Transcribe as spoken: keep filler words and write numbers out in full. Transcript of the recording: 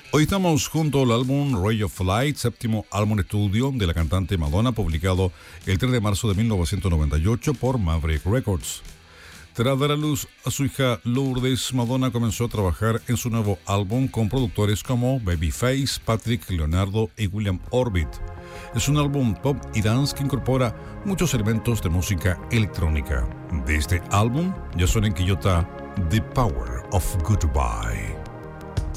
Hoy estamos junto al álbum Ray of Light, séptimo álbum estudio de la cantante Madonna, publicado el tres de marzo de mil novecientos noventa y ocho por Maverick Records. Tras dar a luz a su hija Lourdes, Madonna comenzó a trabajar en su nuevo álbum con productores como Babyface, Patrick Leonardo y William Orbit. Es un álbum pop y dance que incorpora muchos elementos de música electrónica. De este álbum ya suena en Quillota The Power of Goodbye.